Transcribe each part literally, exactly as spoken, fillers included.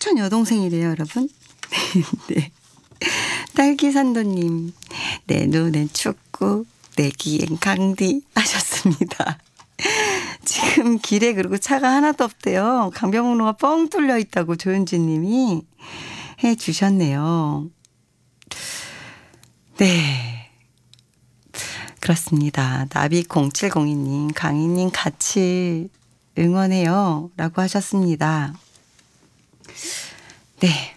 사촌 여동생이래요, 여러분. 네. 딸기산도님, 내 눈엔 축구, 내 귀엔 강디 하셨습니다. 지금 길에 그리고 차가 하나도 없대요. 강변북로가 뻥 뚫려 있다고 조윤지님이 해 주셨네요. 네. 그렇습니다. 나비 공칠공이님, 강희님 같이 응원해요. 라고 하셨습니다. 네.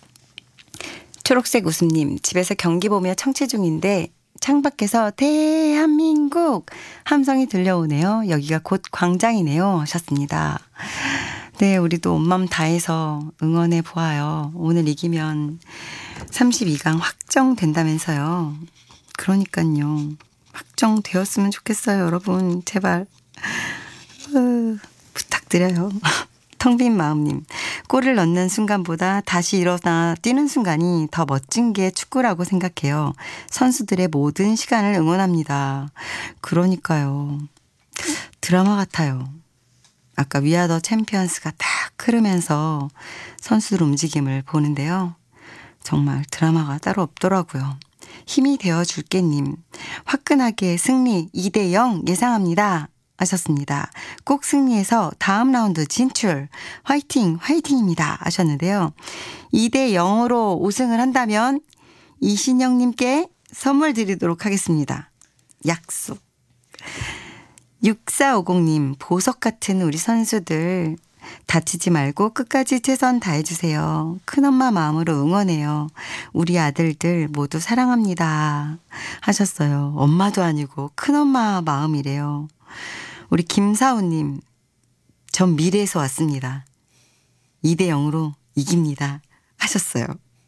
초록색 웃음님, 집에서 경기 보며 청취 중인데 창밖에서 대한민국 함성이 들려오네요. 여기가 곧 광장이네요. 하셨습니다. 네, 우리도 온맘 다해서 응원해 보아요. 오늘 이기면 삼십이 강 확정된다면서요. 그러니까요. 확정되었으면 좋겠어요, 여러분. 제발. 으, 부탁드려요. 텅 빈 마음님, 골을 넣는 순간보다 다시 일어나 뛰는 순간이 더 멋진 게 축구라고 생각해요. 선수들의 모든 시간을 응원합니다. 그러니까요. 드라마 같아요. 아까 위아더 챔피언스가 딱 흐르면서 선수들 움직임을 보는데요. 정말 드라마가 따로 없더라고요. 힘이 되어줄게님, 화끈하게 승리 이 대 영 예상합니다. 하셨습니다. 꼭 승리해서 다음 라운드 진출 화이팅 화이팅입니다 하셨는데요. 이 대 영으로 우승을 한다면 이신영님께 선물 드리도록 하겠습니다. 약속. 육사오공님, 보석 같은 우리 선수들 다치지 말고 끝까지 최선 다해주세요. 큰엄마 마음으로 응원해요. 우리 아들들 모두 사랑합니다 하셨어요. 엄마도 아니고 큰엄마 마음이래요. 우리 김사우님, 전 미래에서 왔습니다. 이 대 영으로 이깁니다 하셨어요.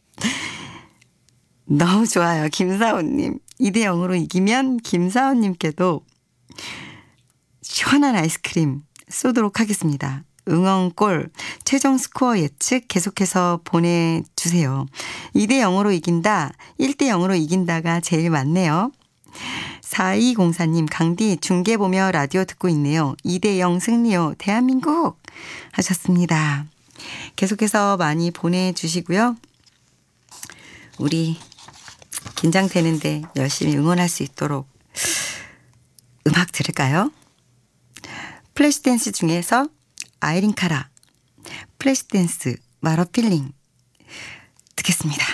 너무 좋아요, 김사우님. 이 대 영으로 이기면 김사우님께도 시원한 아이스크림 쏘도록 하겠습니다. 응원골, 최종 스코어 예측 계속해서 보내주세요. 이 대 영으로 이긴다, 일 대 영으로 이긴다가 제일 많네요. 사이공사님, 강디 중계 보며 라디오 듣고 있네요. 이 대 영 승리요. 대한민국 하셨습니다. 계속해서 많이 보내주시고요. 우리 긴장되는데 열심히 응원할 수 있도록 음악 들을까요? 플래시댄스 중에서 아이린 카라, 플래시댄스 마러 필링 듣겠습니다.